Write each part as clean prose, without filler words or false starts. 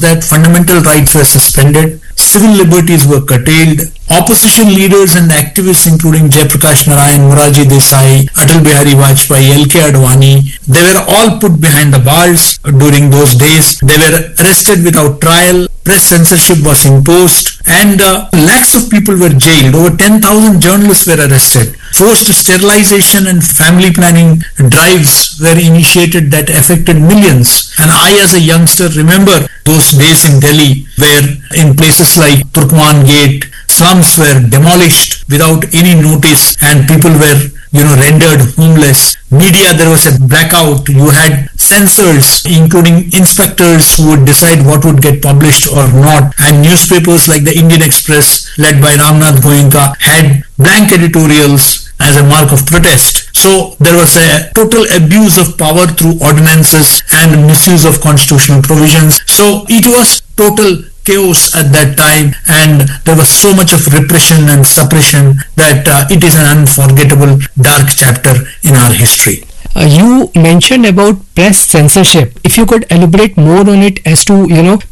that fundamental rights were suspended, civil liberties were curtailed. Opposition leaders and activists including Jayaprakash Narayan, Morarji Desai, Atal Bihari Vajpayee, L.K. Advani, they were all put behind the bars during those days. They were arrested without trial. Press censorship was imposed and lakhs of people were jailed. Over 10,000 journalists were arrested. Forced sterilization and family planning drives were initiated that affected millions. And I as a youngster remember those days in Delhi where in places like Turkman Gate, slums were demolished without any notice and people were rendered homeless. Media, there was a blackout. You had censors, including inspectors who would decide what would get published or not. And newspapers like the Indian Express, led by Ramnath Goenka, had blank editorials as a mark of protest. So there was a total abuse of power through ordinances and misuse of constitutional provisions. So it was total chaos at that time, and there was so much of repression and suppression that it is an unforgettable dark chapter in our history. You mentioned about press censorship. If you could elaborate more on it as to,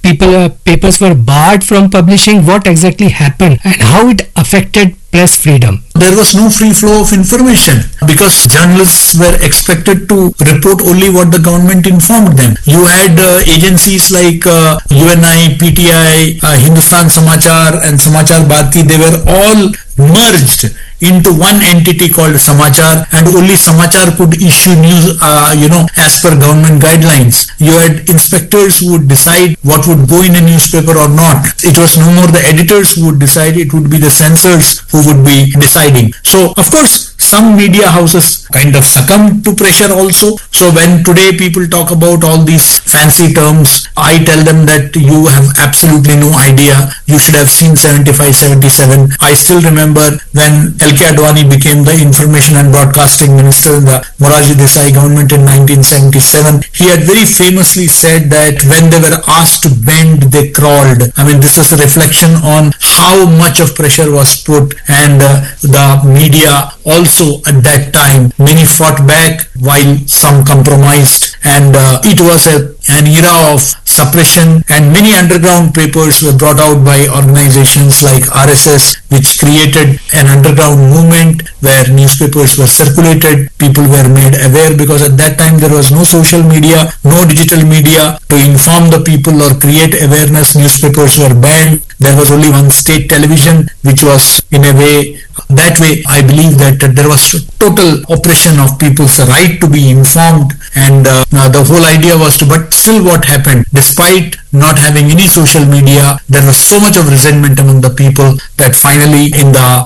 papers were barred from publishing, what exactly happened and how it affected press freedom. There was no free flow of information because journalists were expected to report only what the government informed them. You had agencies like UNI, PTI, Hindustan Samachar and Samachar Bharati. They were all merged into one entity called Samachar, and only Samachar could issue news, as per government guidelines. You had inspectors who would decide what would go in a newspaper or not. It was no more the editors who would decide, it would be the censors who would be deciding. So, of course, some media houses kind of succumbed to pressure also. So when today people talk about all these fancy terms, I tell them that you have absolutely no idea. You should have seen 75, 77. I still remember when L.K. Advani became the Information and Broadcasting Minister in the Morarji Desai government in 1977. He had very famously said that when they were asked to bend, they crawled. I mean, this was a reflection on how much of pressure was put, and the media also at that time, many fought back while some compromised, and it was an era of suppression, and many underground papers were brought out by organizations like RSS, which created an underground movement where newspapers were circulated, people were made aware, because at that time there was no social media, no digital media to inform the people or create awareness. Newspapers were banned. There was only one state television, which was in a way, that way I believe that there was total oppression of people's right to be informed, and the whole idea was to, but still what happened, despite not having any social media, there was so much of resentment among the people that finally in the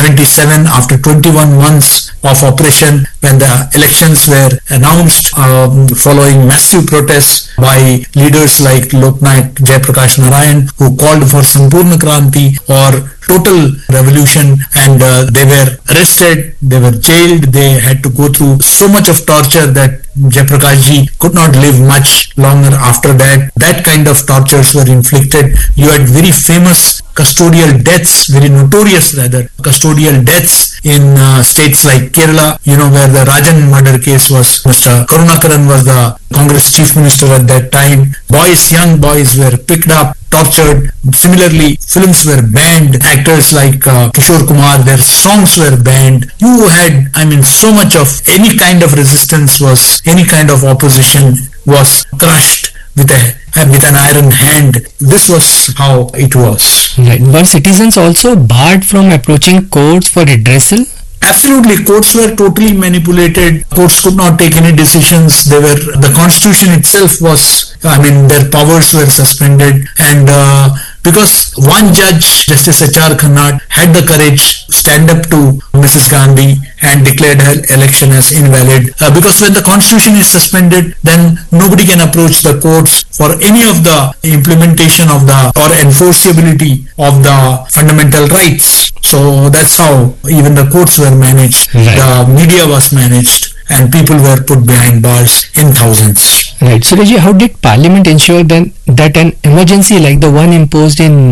77, after 21 months of oppression, when the elections were announced following massive protests by leaders like Loknayak Jayaprakash Narayan, who called for Sampurna Kranti or total revolution, and they were arrested, they were jailed, they had to go through so much of torture that Jayaprakash ji could not live much longer after that. That kind of tortures were inflicted. You had very famous custodial deaths, very notorious rather, custodial deaths in states like Kerala, where the Rajan murder case was. Mr. Karunakaran was the Congress chief minister at that time. Young boys were picked up, tortured. Similarly, films were banned. Actors like Kishore Kumar, their songs were banned. You had, so much of any kind of resistance was, any kind of opposition was crushed with an iron hand. This was how it was. Right. Were citizens also barred from approaching courts for redressal? Absolutely, courts were totally manipulated. Courts could not take any decisions. The constitution itself was, their powers were suspended, and because one judge, Justice H.R. Khanna, had the courage to stand up to Mrs. Gandhi and declared her election as invalid. Because when the constitution is suspended, then nobody can approach the courts for any of the implementation of or enforceability of the fundamental rights. So that's how even the courts were managed. Right. The media was managed, and people were put behind bars in thousands. Right. Surajji, how did Parliament ensure then that an emergency like the one imposed in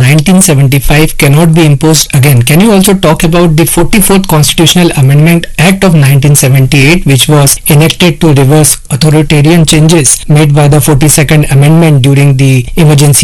1975 cannot be imposed again? Can you also talk about the 44th Constitutional Amendment Act of 1978, which was enacted to reverse authoritarian changes made by the 42nd Amendment during the emergency